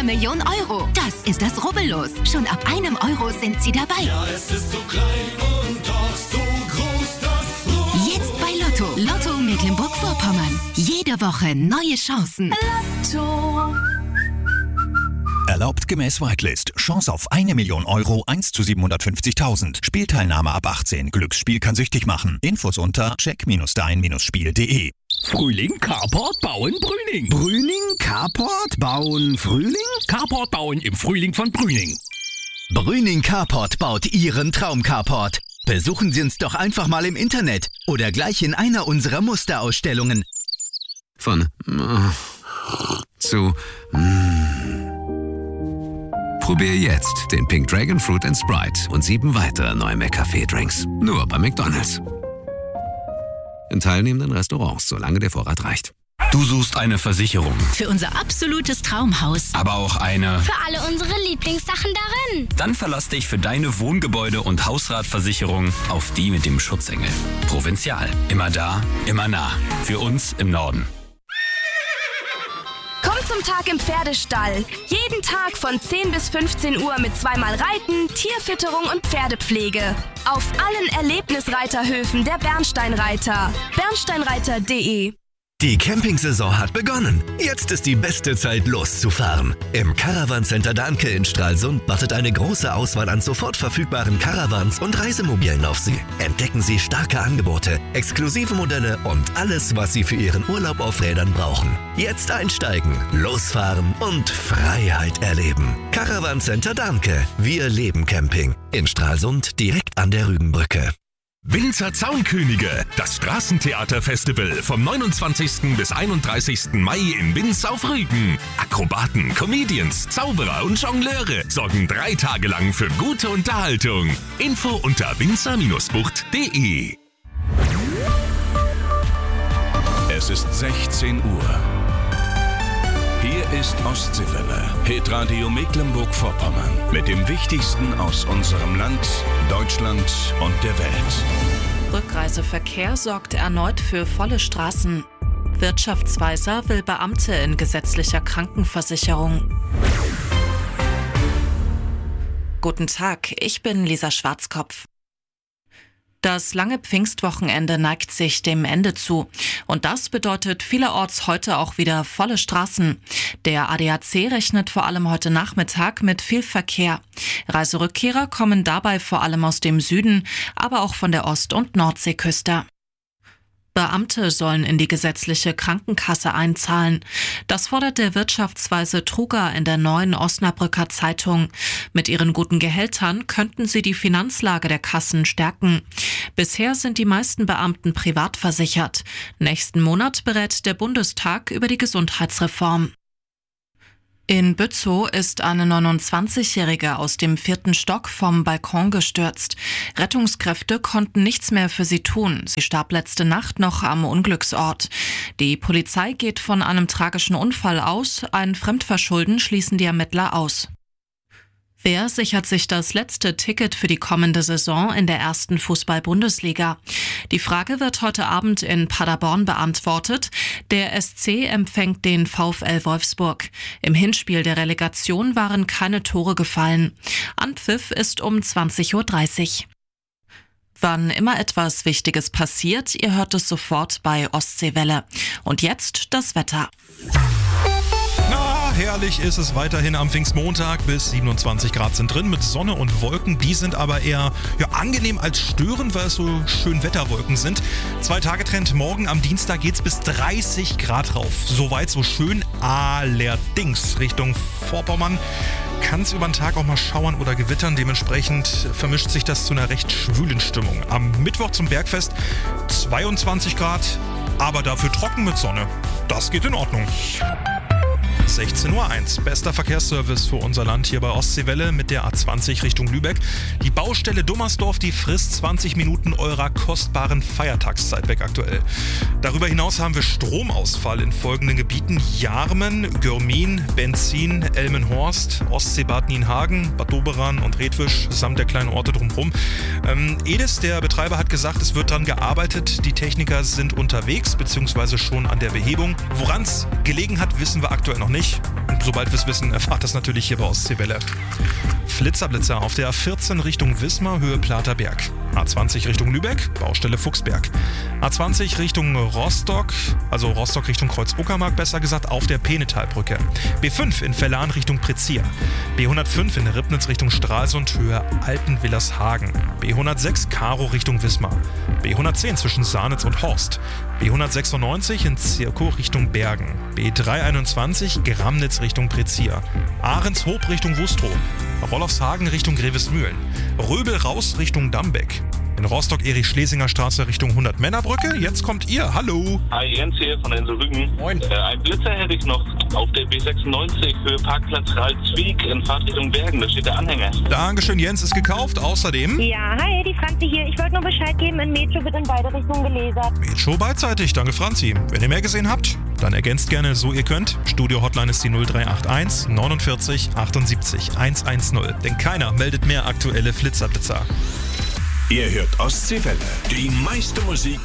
1 Million Euro. Das ist das Rubbellos. Schon ab 1 Euro sind Sie dabei. Ja, es ist so klein und doch so groß, das Rubbellos. Jetzt bei Lotto. Lotto Mecklenburg-Vorpommern. Jede Woche neue Chancen. Lotto. Erlaubt gemäß Whitelist. Chance auf 1 Million Euro, 1 zu 750.000. Spielteilnahme ab 18. Glücksspiel kann süchtig machen. Infos unter check-dein-spiel.de. Frühling, Carport, Bauen, Brüning. Brüning, Carport, Bauen, Frühling? Carport bauen im Frühling von Brüning. Brüning Carport baut Ihren Traum-Carport. Besuchen Sie uns doch einfach mal im Internet oder gleich in einer unserer Musterausstellungen. Von zu Probier jetzt den Pink Dragon Fruit & Sprite und 7 weitere neue McCafé-Drinks. Nur bei McDonald's. In teilnehmenden Restaurants, solange der Vorrat reicht. Du suchst eine Versicherung, Für unser absolutes Traumhaus. aber auch eine... Für alle unsere Lieblingssachen darin. Dann verlass dich für deine Wohngebäude- und Hausratversicherung auf die mit dem Schutzengel. Provinzial. Immer da, immer nah. Für uns im Norden. Komm zum Tag im Pferdestall. Jeden Tag von 10 bis 15 Uhr mit zweimal Reiten, Tierfütterung und Pferdepflege. Auf allen Erlebnisreiterhöfen der Bernsteinreiter. Bernsteinreiter.de. Die Campingsaison hat begonnen. Jetzt ist die beste Zeit, loszufahren. Im Caravan Center Dahnke in Stralsund wartet eine große Auswahl an sofort verfügbaren Caravans und Reisemobilen auf Sie. Entdecken Sie starke Angebote, exklusive Modelle und alles, was Sie für Ihren Urlaub auf Rädern brauchen. Jetzt einsteigen, losfahren und Freiheit erleben. Caravan Center Dahnke. Wir leben Camping. In Stralsund direkt an der Rügenbrücke. Binzer Zaunkönige, das Straßentheaterfestival vom 29. bis 31. Mai in Binz auf Rügen. Akrobaten, Comedians, Zauberer und Jongleure sorgen 3 Tage lang für gute Unterhaltung. Info unter binzer-bucht.de. Es ist 16 Uhr. Hier ist Ostseewelle, Hitradio Mecklenburg-Vorpommern. Mit dem Wichtigsten aus unserem Land, Deutschland und der Welt. Rückreiseverkehr sorgt erneut für volle Straßen. Wirtschaftsweiser will Beamte in gesetzlicher Krankenversicherung. Guten Tag, ich bin Lisa Schwarzkopf. Das lange Pfingstwochenende neigt sich dem Ende zu. Und das bedeutet vielerorts heute auch wieder volle Straßen. Der ADAC rechnet vor allem heute Nachmittag mit viel Verkehr. Reiserückkehrer kommen dabei vor allem aus dem Süden, aber auch von der Ost- und Nordseeküste. Beamte sollen in die gesetzliche Krankenkasse einzahlen. Das fordert der Wirtschaftsweise Truger in der Neuen Osnabrücker Zeitung. Mit ihren guten Gehältern könnten sie die Finanzlage der Kassen stärken. Bisher sind die meisten Beamten privat versichert. Nächsten Monat berät der Bundestag über die Gesundheitsreform. In Bützow ist eine 29-Jährige aus dem 4. Stock vom Balkon gestürzt. Rettungskräfte konnten nichts mehr für sie tun. Sie starb letzte Nacht noch am Unglücksort. Die Polizei geht von einem tragischen Unfall aus. Ein Fremdverschulden schließen die Ermittler aus. Wer sichert sich das letzte Ticket für die kommende Saison in der 1. Fußball-Bundesliga? Die Frage wird heute Abend in Paderborn beantwortet. Der SC empfängt den VfL Wolfsburg. Im Hinspiel der Relegation waren keine Tore gefallen. Anpfiff ist um 20.30 Uhr. Wann immer etwas Wichtiges passiert, ihr hört es sofort bei Ostseewelle. Und jetzt das Wetter. Herrlich ist es weiterhin am Pfingstmontag, bis 27 Grad sind drin mit Sonne und Wolken. Die sind aber eher angenehm als störend, weil es so schön Wetterwolken sind. 2-Tage-Trend, morgen am Dienstag geht's bis 30 Grad rauf. Soweit so schön, allerdings Richtung Vorpommern kann es über den Tag auch mal schauern oder gewittern. Dementsprechend vermischt sich das zu einer recht schwülen Stimmung. Am Mittwoch zum Bergfest 22 Grad, aber dafür trocken mit Sonne. Das geht in Ordnung. 16.01 Uhr. Bester Verkehrsservice für unser Land hier bei Ostseewelle mit der A20 Richtung Lübeck. Die Baustelle Dummersdorf, die frisst 20 Minuten eurer kostbaren Feiertagszeit weg aktuell. Darüber hinaus haben wir Stromausfall in folgenden Gebieten: Jarmen, Görmin, Benzin, Elmenhorst, Ostseebad Nienhagen, Bad Doberan und Redwisch samt der kleinen Orte drumherum. Edis, der Betreiber, hat gesagt, es wird dran gearbeitet. Die Techniker sind unterwegs bzw. schon an der Behebung. Woran es gelegen hat, wissen wir aktuell noch nicht. nicht. Und sobald wir es wissen, erfahrt das natürlich hier bei Ostseewelle. Flitzer auf der A14 Richtung Wismar, Höhe Platerberg. A20 Richtung Lübeck, Baustelle Fuchsberg. A20 Richtung Rostock, also Rostock Richtung Kreuz-Uckermark besser gesagt, auf der Penetalbrücke. B5 in Vellan Richtung Prezir. B105 in Ribnitz Richtung Stralsund, Höhe Altenwillershagen. B106 Karo Richtung Wismar. B110 zwischen Sahnitz und Horst. B196 in Zirkow Richtung Bergen. B321 Gramnitz Richtung Prezir. Ahrenshoop Richtung Wustrow. Rollofshagen Richtung Grevesmühlen. Röbel raus Richtung Dambeck. In Rostock Erich-Schlesinger Straße Richtung 100-Männer-Brücke. Jetzt kommt ihr. Hallo. Hi, Jens hier von den Rügen. Moin. Ein Blitzer hätte ich noch auf der B96 für Parkplatz Ralswiek in Fahrtrichtung Bergen. Da steht der Anhänger. Dankeschön, Jens ist gekauft. Außerdem... Ja, hi, die Franzi hier. Ich wollte nur Bescheid geben, in Metro wird in beide Richtungen gelasert. Metro beidseitig. Danke, Franzi. Wenn ihr mehr gesehen habt, dann ergänzt gerne so ihr könnt. Studio-Hotline ist die 0381 49 78 110. Denn keiner meldet mehr aktuelle Flitzerblitzer. Ihr hört Ostseewelle. Die meiste Musik